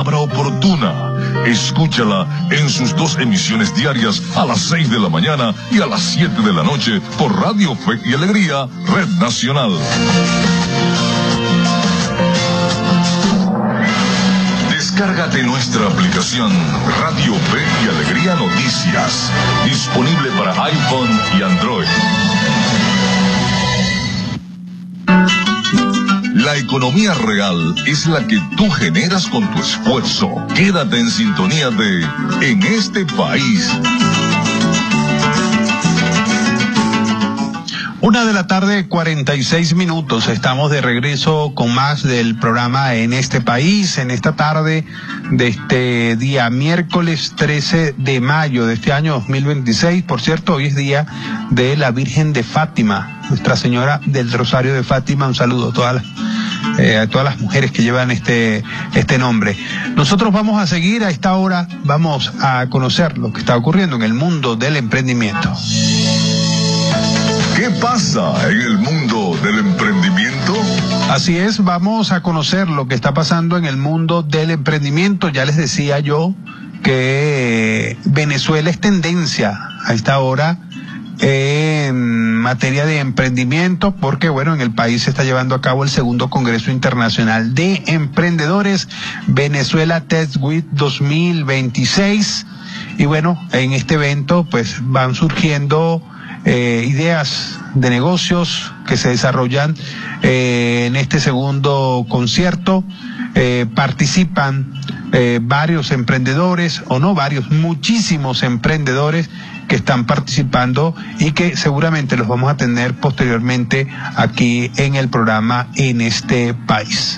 palabra oportuna. Escúchala en sus 2 emisiones diarias a las 6 de la mañana y a las 7 de la noche por Radio Fe y Alegría, Red Nacional. Descárgate nuestra aplicación Radio Fe y Alegría Noticias, disponible para iPhone y Android. La economía real es la que tú generas con tu esfuerzo. Quédate en sintonía de En este país. 1:46 p.m. Estamos de regreso con más del programa En este país, en esta tarde de este día miércoles 13 de mayo de este año 2026. Por cierto, hoy es día de la Virgen de Fátima, Nuestra Señora del Rosario de Fátima. Un saludo a todas las mujeres que llevan este nombre. Nosotros vamos a seguir a esta hora, vamos a conocer lo que está ocurriendo en el mundo del emprendimiento. ¿Qué pasa en el mundo del emprendimiento? Así es, vamos a conocer lo que está pasando en el mundo del emprendimiento. Ya les decía yo que Venezuela es tendencia a esta hora en materia de emprendimiento, porque bueno, en el país se está llevando a cabo el 2º Congreso Internacional de Emprendedores, Venezuela Tech Week 2026, y bueno, en este evento pues van surgiendo ideas de negocios que se desarrollan en este segundo concierto. Participan varios emprendedores, o no varios, muchísimos emprendedores que están participando y que seguramente los vamos a tener posteriormente aquí en el programa En este país.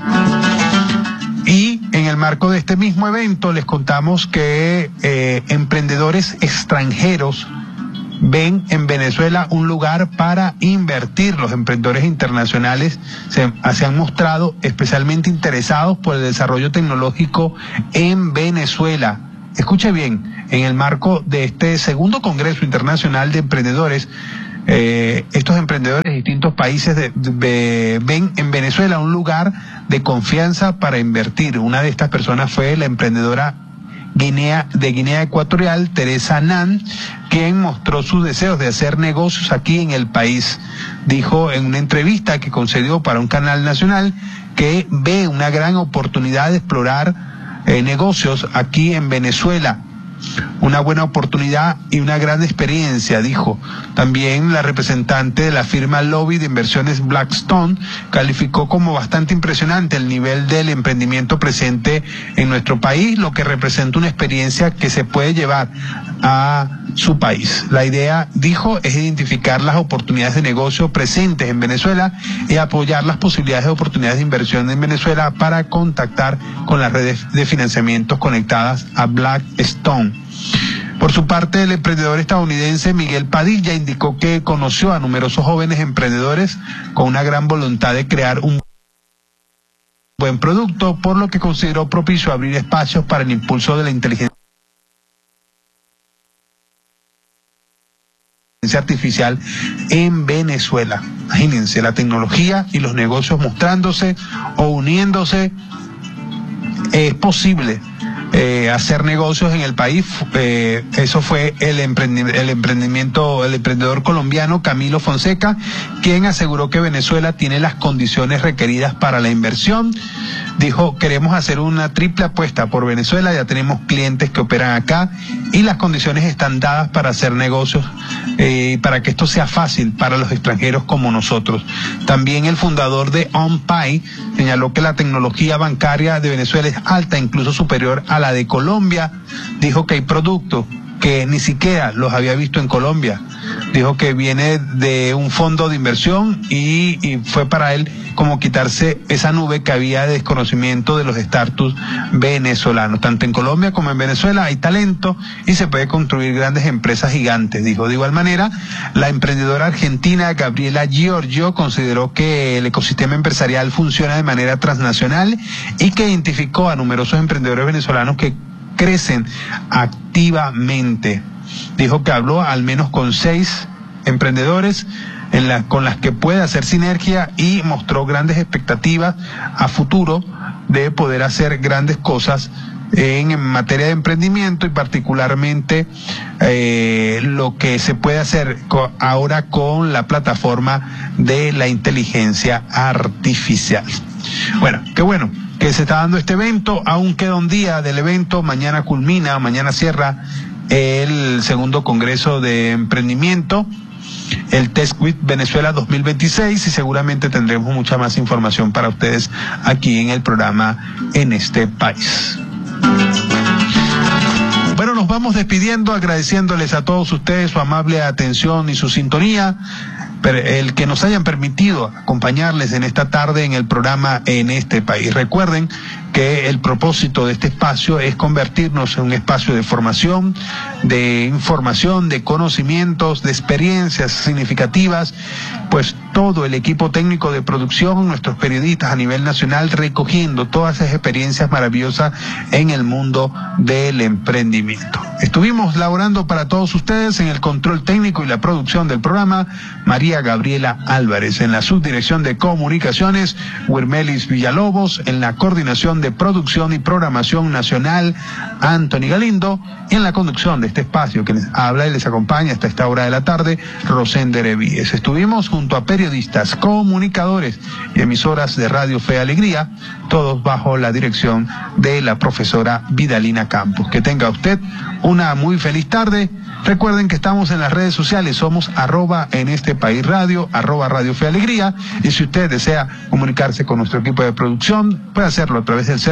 Y en el marco de este mismo evento les contamos que emprendedores extranjeros ven en Venezuela un lugar para invertir. Los emprendedores internacionales se han mostrado especialmente interesados por el desarrollo tecnológico en Venezuela. Escuche bien, en el marco de este 2º Congreso Internacional de Emprendedores, estos emprendedores de distintos países ven en Venezuela un lugar de confianza para invertir. Una de estas personas fue la emprendedora de Guinea Ecuatorial, Teresa Nan, quien mostró sus deseos de hacer negocios aquí en el país. Dijo en una entrevista que concedió para un canal nacional que ve una gran oportunidad de explorar negocios aquí en Venezuela. Una buena oportunidad y una gran experiencia, dijo. También la representante de la firma lobby de inversiones Blackstone calificó como bastante impresionante el nivel del emprendimiento presente en nuestro país, lo que representa una experiencia que se puede llevar a su país. La idea, dijo, es identificar las oportunidades de negocio presentes en Venezuela y apoyar las posibilidades de oportunidades de inversión en Venezuela para contactar con las redes de financiamientos conectadas a Blackstone. Por su parte, el emprendedor estadounidense Miguel Padilla indicó que conoció a numerosos jóvenes emprendedores con una gran voluntad de crear un buen producto, por lo que consideró propicio abrir espacios para el impulso de la inteligencia artificial en Venezuela. Imagínense, la tecnología y los negocios mostrándose o uniéndose. Es posible hacer negocios en el país. Eso fue el emprendedor colombiano Camilo Fonseca, quien aseguró que Venezuela tiene las condiciones requeridas para la inversión. Dijo, queremos hacer una triple apuesta por Venezuela, ya tenemos clientes que operan acá y las condiciones están dadas para hacer negocios, para que esto sea fácil para los extranjeros como nosotros. También el fundador de OnPay señaló que la tecnología bancaria de Venezuela es alta, incluso superior a la de Colombia. Dijo que hay productos que ni siquiera los había visto en Colombia. Dijo que viene de un fondo de inversión y fue para él como quitarse esa nube que había de desconocimiento de los startups venezolanos. Tanto en Colombia como en Venezuela hay talento y se puede construir grandes empresas gigantes, dijo. De igual manera, la emprendedora argentina Gabriela Giorgio consideró que el ecosistema empresarial funciona de manera transnacional y que identificó a numerosos emprendedores venezolanos que crecen activamente. Dijo que habló al menos con 6 emprendedores con las que puede hacer sinergia y mostró grandes expectativas a futuro de poder hacer grandes cosas en materia de emprendimiento y particularmente lo que se puede hacer ahora con la plataforma de la inteligencia artificial. Bueno, qué bueno que se está dando este evento. Aún queda un día del evento. Mañana culmina, mañana cierra el segundo Congreso de Emprendimiento, el TechWeek Venezuela 2026, y seguramente tendremos mucha más información para ustedes aquí en el programa En este País. Bueno, nos vamos despidiendo, agradeciéndoles a todos ustedes su amable atención y su sintonía, el que nos hayan permitido acompañarles en esta tarde en el programa En este País. Recuerden que el propósito de este espacio es convertirnos en un espacio de formación, de información, de conocimientos, de experiencias significativas, pues todo el equipo técnico de producción, nuestros periodistas a nivel nacional, recogiendo todas esas experiencias maravillosas en el mundo del emprendimiento. Estuvimos laborando para todos ustedes en el control técnico y la producción del programa, María Gabriela Álvarez; en la subdirección de comunicaciones, Wirmelis Villalobos; en la coordinación de producción y programación nacional, Anthony Galindo; y en la conducción de este espacio que les habla y les acompaña hasta esta hora de la tarde, Rosender Evíes. Estuvimos junto a periodistas, comunicadores y emisoras de Radio Fe y Alegría, todos bajo la dirección de la profesora Vidalina Campos. Que tenga usted una muy feliz tarde. Recuerden que estamos en las redes sociales, somos @enestepaisradio, @Radio Fe y Alegría, y si usted desea comunicarse con nuestro equipo de producción, puede hacerlo a través del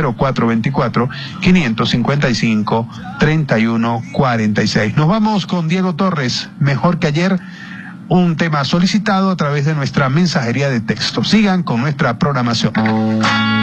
0424-555-3146. Nos vamos con Diego Torres, Mejor que ayer, un tema solicitado a través de nuestra mensajería de texto. Sigan con nuestra programación.